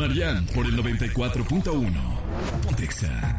Marian por el 94.1. Pontexa.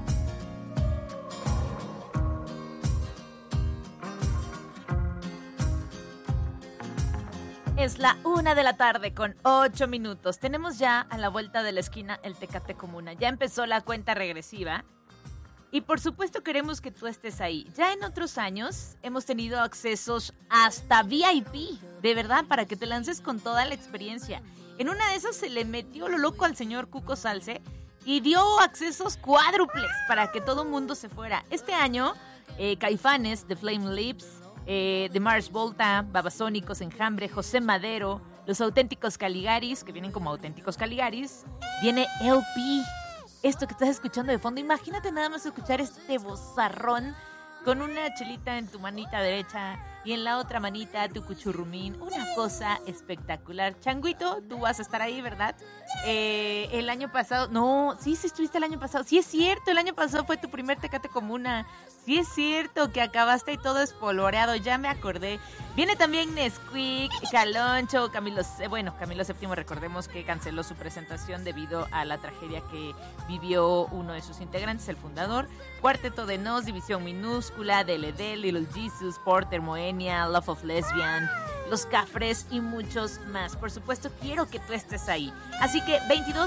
Es la 1:08 p.m. Tenemos ya a la vuelta de la esquina el Tecate Comuna. Ya empezó la cuenta regresiva. Y por supuesto queremos que tú estés ahí. Ya en otros años hemos tenido accesos hasta VIP, de verdad, para que te lances con toda la experiencia. En una de esas se le metió lo loco al señor Cuco Salce y dio accesos cuádruples para que todo el mundo se fuera. Este año, Caifanes, The Flame Lips, The Mars Volta, Babasónicos, Enjambre, José Madero, Los Auténticos Caligaris, que vienen como Auténticos Caligaris, viene LP. Esto que estás escuchando de fondo, imagínate nada más escuchar este vozarrón con una chelita en tu manita derecha y en la otra manita tu cuchurrumín. Una cosa espectacular. Changuito, tú vas a estar ahí, ¿verdad? El año pasado, no, sí estuviste el año pasado. Sí es cierto, el año pasado fue tu primer Tecate Comuna. Sí es cierto que acabaste y todo espolvoreado, ya me acordé. Viene también Nesquik, Caloncho, Camilo VII, recordemos que canceló su presentación debido a la tragedia que vivió uno de sus integrantes, el fundador. Cuarteto de Nos, División Minúscula, DLD, Little Jesus, Porter, Moenia, Love of Lesbian, Los Cafres y muchos más. Por supuesto, quiero que tú estés ahí. Así que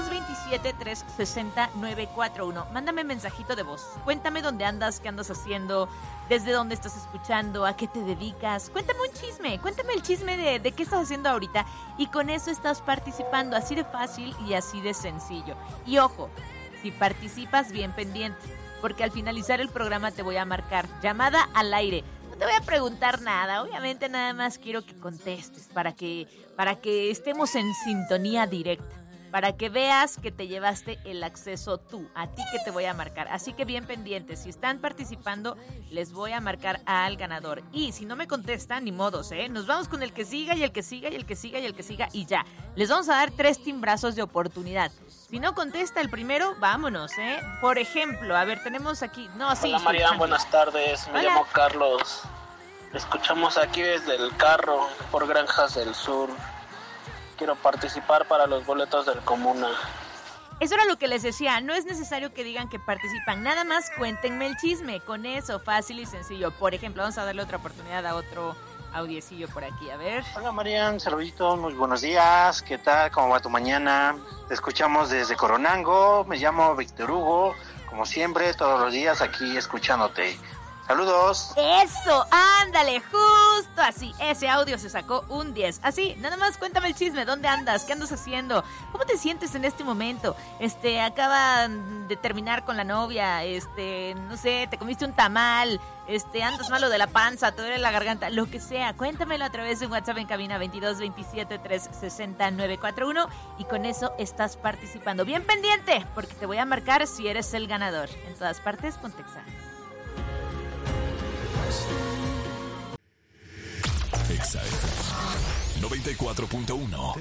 2227-360-941. Mándame mensajito de voz. Cuéntame dónde andas, qué andas haciendo, desde dónde estás escuchando, a qué te dedicas. Cuéntame un chisme, cuéntame el chisme de qué estás haciendo ahorita. Y con eso estás participando, así de fácil y así de sencillo. Y ojo, si participas, bien pendiente, porque al finalizar el programa te voy a marcar llamada al aire. No te voy a preguntar nada, obviamente nada más quiero que contestes para que estemos en sintonía directa, para que veas que te llevaste el acceso tú, a ti que te voy a marcar. Así que bien pendientes, si están participando, les voy a marcar al ganador. Y si no me contestan, ni modos, nos vamos con el que siga y el que siga y el que siga y el que siga y ya. Les vamos a dar 3 timbrazos de oportunidad. Si no contesta el primero, vámonos, Por ejemplo, a ver, tenemos aquí... No, sí. Hola, Marian, buenas tardes. Me llamo Carlos. Escuchamos aquí desde el carro por Granjas del Sur. Quiero participar para los boletos del Comuna. Eso era lo que les decía. No es necesario que digan que participan. Nada más cuéntenme el chisme. Con eso, fácil y sencillo. Por ejemplo, vamos a darle otra oportunidad a otro audiecillo por aquí, a ver. Hola Marian, saluditos, muy buenos días, ¿qué tal? ¿Cómo va tu mañana? Te escuchamos desde Coronango, me llamo Víctor Hugo, como siempre, todos los días aquí escuchándote. Saludos. Eso, ándale, justo así. Ese audio se sacó un 10. Así, nada más cuéntame el chisme. ¿Dónde andas? ¿Qué andas haciendo? ¿Cómo te sientes en este momento? Acaban de terminar con la novia. No sé, te comiste un tamal. Andas malo de la panza, te duele la garganta, lo que sea. Cuéntamelo a través de un WhatsApp en cabina 2227-360-941 y con eso estás participando. Bien pendiente, porque te voy a marcar si eres el ganador. En todas partes, Pontexa. Exa 94.1.